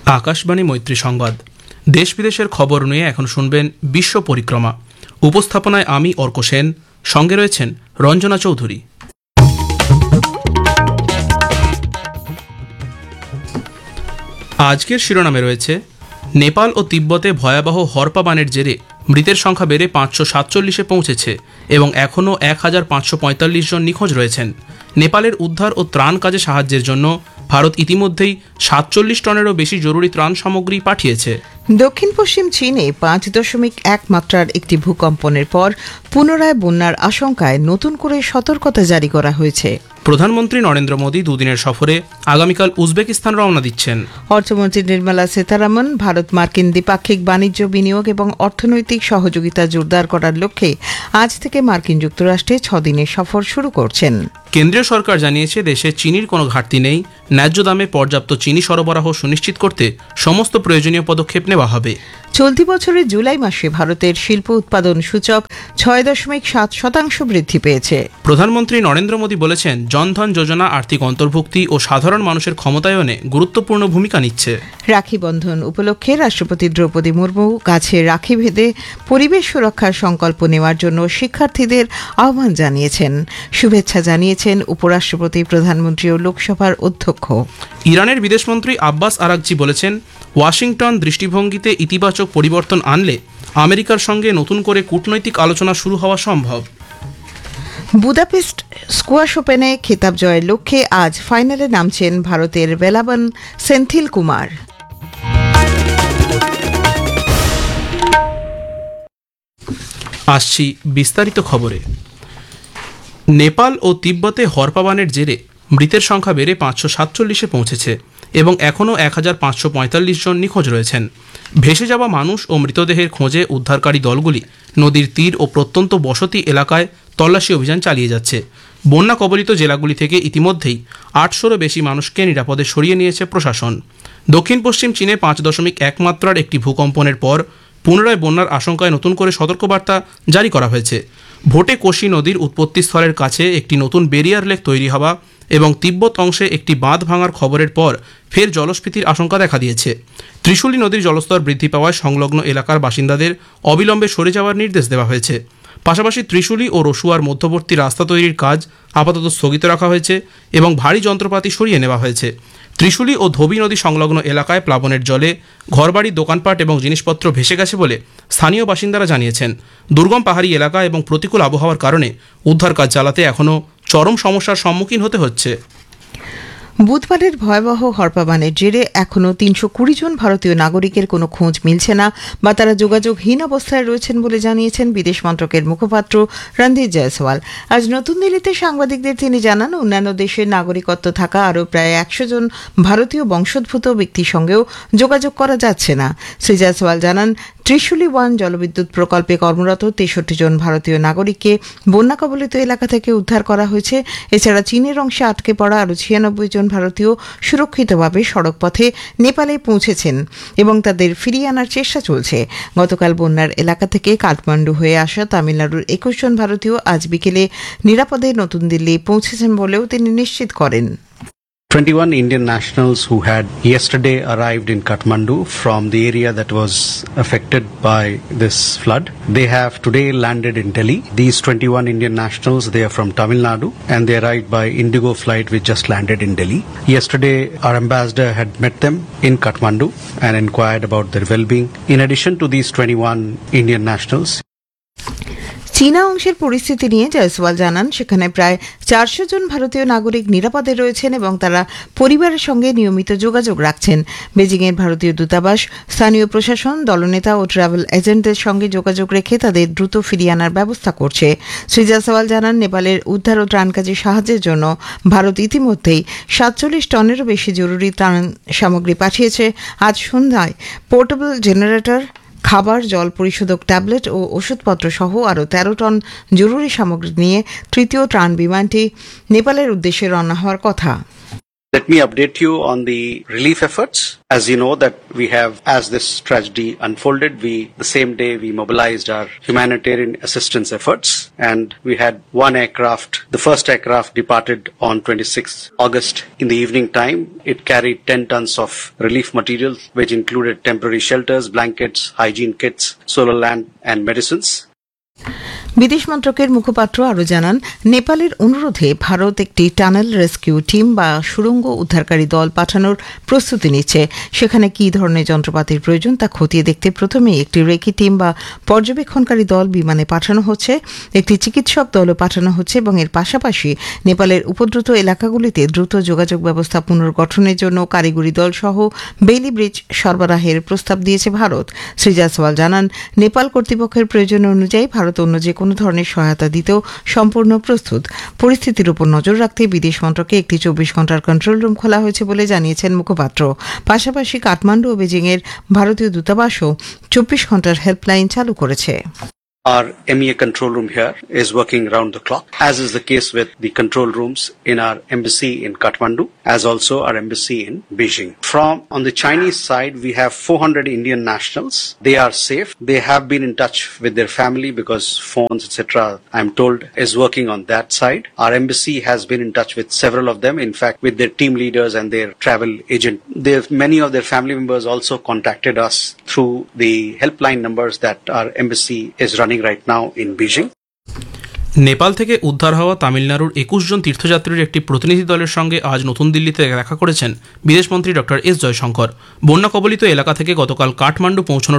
আকাশবাণী মৈত্রী সংবাদ। দেশ বিদেশের খবর নিয়ে এখন শুনবেন বিশ্ব পরিক্রমা। উপস্থাপনায় আমি অর্ক সেন, সঙ্গে রয়েছেন রঞ্জনা চৌধুরী। আজকের শিরোনামে রয়েছে নেপাল ও তিব্বতে ভয়াবহ হরপা বানের জেরে মৃতের সংখ্যা বেড়ে 547-এ পৌঁছেছে এবং এখনও 1545 জন নিখোঁজ রয়েছেন। নেপালের উদ্ধার ও ত্রাণ কাজে সাহায্যের জন্য ভারত ইতিমধ্যেই 47 টনেরও বেশি জরুরি ত্রাণ সামগ্রী পাঠিয়েছে। দক্ষিণ পশ্চিম চীনে 5.1 মাত্রার একটি ভূকম্পনের পর পুনরায় বন্যার আশঙ্কায় নতুন করে সতর্কতা জারি করা হয়েছে। প্রধানমন্ত্রী নরেন্দ্র মোদী দুদিনের সফরে আগামীকাল উজবেকিস্তান রওনা দিচ্ছেন। অর্থমন্ত্রী নির্মলা সীতারামন ভারত মার্কিন দ্বিপাক্ষিক বাণিজ্য, বিনিয়োগ এবং অর্থনৈতিক সহযোগিতা জোরদার করার লক্ষ্যে আজ থেকে মার্কিন যুক্তরাষ্ট্রে 6 দিনের সফর শুরু করছেন। কেন্দ্রীয় সরকার জানিয়েছে দেশে চিনির কোনো ঘাটতি নেই। ন্যায্য দামে পর্যাপ্ত চিনি সরবরাহ সুনিশ্চিত করতে সমস্ত প্রয়োজনীয় পদক্ষেপ নেওয়া হবে। চলতি বছরের জুলাই মাসে ভারতের শিল্প উৎপাদন সূচক 6.7% বৃদ্ধি পেয়েছে। প্রধানমন্ত্রী নরেন্দ্র মোদী বলেছেন, জনধন যোজনা আর্থিক অন্তর্ভুক্তি ও সাধারণ মানুষের ক্ষমতায়নে গুরুত্বপূর্ণ ভূমিকা নিচ্ছে। রাখি বন্ধন উপলক্ষে রাষ্ট্রপতি দ্রৌপদী মুর্মু গাছে রাখি বেঁধে পরিবেশ সুরক্ষার সংকল্প নেওয়ার জন্য শিক্ষার্থীদের আহ্বান জানিয়েছেন। শুভেচ্ছা জানিয়েছেন উপরাষ্ট্রপতি, প্রধানমন্ত্রী ও লোকসভার অধ্যক্ষ। ইরানের বিদেশমন্ত্রী আব্বাস আরাকচি বলেছেন, ওয়াশিংটন দৃষ্টিভঙ্গিতে ইতিবাচক পরিবর্তন আনলে আমেরিকার সঙ্গে নতুন করে কূটনৈতিক আলোচনা শুরু হওয়া সম্ভব। বুদাপেস্ট স্কোয়াশ ওপেনে খেতাব জয়ের লক্ষ্যে আজ ফাইনালে নামছেন ভারতের বেলাবন সেন্থিল কুমার। আসছি বিস্তারিত খবরে। নেপাল ও তিব্বতে হরপা বানের জেরে মৃতের সংখ্যা বেড়ে 547-এ পৌঁছেছে এবং এখনও 1545 জন নিখোঁজ রয়েছেন। ভেসে যাওয়া মানুষ ও মৃতদেহের খোঁজে উদ্ধারকারী দলগুলি নদীর তীর ও প্রত্যন্ত বসতি এলাকায় তল্লাশি অভিযান চালিয়ে যাচ্ছে। বন্যা কবলিত জেলাগুলি থেকে ইতিমধ্যেই 800-রও বেশি মানুষকে নিরাপদে সরিয়ে নিয়েছে প্রশাসন। দক্ষিণ পশ্চিম চীনে 5.1 মাত্রার একটি ভূকম্পনের পর পুনরায় বন্যার আশঙ্কায় নতুন করে সতর্কবার্তা জারি করা হয়েছে। ভোটে কোশি নদীর উৎপত্তিস্থলের কাছে একটি নতুন ব্যারিয়ার লেক তৈরি হওয়া এবং তিব্বত অংশে একটি বাঁধ ভাঙার খবরের পর ফের জলস্ফীতির আশঙ্কা দেখা দিয়েছে। ত্রিশুলী নদীর জলস্তর বৃদ্ধি পাওয়ায় সংলগ্ন এলাকার বাসিন্দাদের অবিলম্বে সরে যাওয়ার নির্দেশ দেওয়া হয়েছে। পাশাপাশি ত্রিশুলী ও রসুয়ার মধ্যবর্তী রাস্তা তৈরির কাজ আপাতত স্থগিত রাখা হয়েছে এবং ভারী যন্ত্রপাতি সরিয়ে নেওয়া হয়েছে। ত্রিশুলী ও ধোবী নদী সংলগ্ন এলাকায় প্লাবনের জলে ঘরবাড়ি, দোকানপাট এবং জিনিসপত্র ভেসে গেছে বলে স্থানীয় বাসিন্দারা জানিয়েছেন। দুর্গম পাহাড়ি এলাকা এবং প্রতিকূল আবহাওয়ার কারণে উদ্ধার কাজ চালাতে এখনও চরম সমস্যার সম্মুখীন হতে হচ্ছে। বুধবারের ভয়াবহ হরপা বানের জেরে এখনও 320 জন ভারতীয় নাগরিকের কোনো খোঁজ মিলছে না বা তারা যোগাযোগহীন অবস্থায় রয়েছেন বলে জানিয়েছেন বিদেশ মন্ত্রকের মুখপাত্র রণধীর জয়সওয়াল। আজ নতুন দিল্লিতে সাংবাদিকদের তিনি জানান, অন্যান্য দেশের নাগরিকত্ব থাকা আরও প্রায় 100 জন ভারতীয় বংশোদ্ভূত ব্যক্তির সঙ্গেও যোগাযোগ করা যাচ্ছে না। শ্রী জয়সওয়াল জানান, ত্রিশুলী 1 জলবিদ্যুৎ প্রকল্পে কর্মরত 63 জন ভারতীয় নাগরিককে বন্যা কবলিত এলাকা থেকে উদ্ধার করা হয়েছে। এছাড়া চীনের অংশে আটকে পড়া আরও 96 জন ভারতীয় সুরক্ষিতভাবে সড়কপথে নেপালে পৌঁছেছেন এবং তাদের ফিরিয়ে আনার চেষ্টা চলছে। গতকাল বন্যার এলাকা থেকে কাঠমান্ডু হয়ে আসা তামিলনাড়ুর 21 জন ভারতীয় আজ বিকেলে নিরাপদে নতুন দিল্লি পৌঁছেছেন বলেও তিনি নিশ্চিত করেন। 21 Indian nationals who had yesterday arrived in Kathmandu from the area that was affected by this flood. They have today landed in Delhi. These 21 Indian nationals, they are from Tamil Nadu and they arrived by Indigo flight which just landed in Delhi. Yesterday, our ambassador had met them in Kathmandu and inquired about their well-being. In addition to these 21 Indian nationals, চীনা অংশের পরিস্থিতি নিয়ে জয়সওয়াল জানান, সেখানে প্রায় 400 জন ভারতীয় নাগরিক নিরাপদে রয়েছেন এবং তারা পরিবারের সঙ্গে নিয়মিত যোগাযোগ রাখছেন। বেজিংয়ের ভারতীয় দূতাবাস, স্থানীয় প্রশাসন, দলনেতা ও ট্রাভেল এজেন্টদের সঙ্গে যোগাযোগ রেখে তাদের দ্রুত ফিরিয়ে আনার ব্যবস্থা করছে। শ্রী জয়সওয়াল জানান, নেপালের উদ্ধার ও ত্রাণ কাজে সাহায্যের জন্য ভারত ইতিমধ্যেই 47 টনেরও বেশি জরুরি ত্রাণ সামগ্রী পাঠিয়েছে। আজ সন্ধ্যায় পোর্টেবল জেনারেটর, খাবার, জল পরিশোধক ট্যাবলেট ও ওষুধপত্র সহ আরও 13 টন জরুরি সামগ্রী নিয়ে তৃতীয় ত্রাণ বিমানটি নেপালের উদ্দেশ্যে রওনা হওয়ার কথা। Let me update you on the relief efforts. As you know that we have, as this tragedy unfolded, the same day we mobilized our humanitarian assistance efforts, and we had one aircraft. The first aircraft departed on 26th August in the evening time. It carried 10 tons of relief materials, which included temporary shelters, blankets, hygiene kits, solar lamp, and medicines. বিদেশ মন্ত্রকের মুখপাত্র আরও জানান, নেপালের অনুরোধে ভারত একটি tunnel rescue team বা সুড়ঙ্গ উদ্ধারকারী দল পাঠানোর প্রস্তুতি নিচ্ছে। সেখানে কী ধরনের যন্ত্রপাতির প্রয়োজন তা খতিয়ে দেখতে প্রথমেই একটি রেকি টিম বা পর্যবেক্ষণকারী দল বিমানে পাঠানো হচ্ছে, একটি চিকিৎসক দলও পাঠানো হচ্ছে এবং এর পাশাপাশি নেপালের উপদ্রুত এলাকাগুলিতে দ্রুত যোগাযোগ ব্যবস্থা পুনর্গঠনের জন্য কারিগরি দল সহ বেইলি ব্রিজ সরবরাহের প্রস্তাব দিয়েছে ভারত। শ্রী জয়সওয়াল জানান, নেপাল কর্তৃপক্ষের প্রয়োজন অনুযায়ী ভারত অন্য যে কোনো ধরনের সহায়তা দিতেও সম্পূর্ণ প্রস্তুত। পরিস্থিতির উপর নজর রাখতে বিদেশ মন্ত্রকে একটি 24 ঘন্টার কন্ট্রোল রুম খোলা হয়েছে বলে জানিয়েছেন মুখপাত্র। পাশাপাশি কাঠমান্ডু ও বেজিংয়ের ভারতীয় দূতাবাসও 24 ঘন্টার হেল্পলাইন চালু করেছে। Our MEA control room here is working round the clock, as is the case with the control rooms in our embassy in Kathmandu, as also our embassy in Beijing. From on the Chinese side, we have 400 Indian nationals. They are safe. They have been in touch with their family because phones, etc., I'm told, is working on that side. Our embassy has been in touch with several of them, in fact, with their team leaders and their travel agent. Many of their family members also contacted us through the helpline numbers that our embassy is running right now in Beijing. Nepal থেকে উদ্ধার হওয়া তামিলনাড়ুর 21 জন তীর্থযাত্রীর একটি প্রতিনিধি দলের সঙ্গে আজ নতুন দিল্লিতে দেখা করেছেন বিদেশমন্ত্রী ডক্টর এস জয়শঙ্কর। বন্যা কবলিত এলাকা থেকে গতকাল কাঠমান্ডু পৌঁছানোর